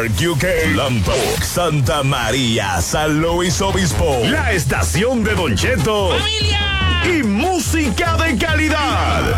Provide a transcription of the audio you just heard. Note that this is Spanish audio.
York, UK, Lambok, Santa María, San Luis Obispo. La estación de Don Cheto. ¡Familia! Y música de calidad.